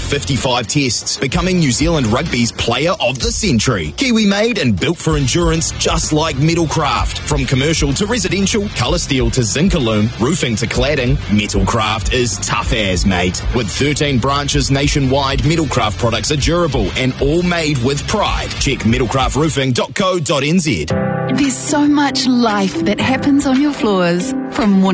55 tests, becoming New Zealand Rugby's Player of the Century. Kiwi made and built for endurance, just like Metalcraft. From commercial to residential, colour steel to Zincalume, roofing to cladding, Metalcraft is tough as, mate. With 13 branches nationwide, Metalcraft products are durable and all made with pride. Check metalcraftroofing.co.nz. There's so much life that happens on your floors. From